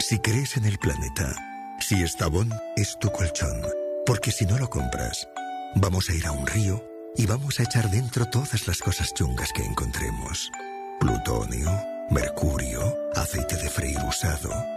Si crees en el planeta, si Estavón es tu colchón, porque si no lo compras, vamos a ir a un río y vamos a echar dentro todas las cosas chungas que encontremos. Plutonio, mercurio, aceite de freír usado,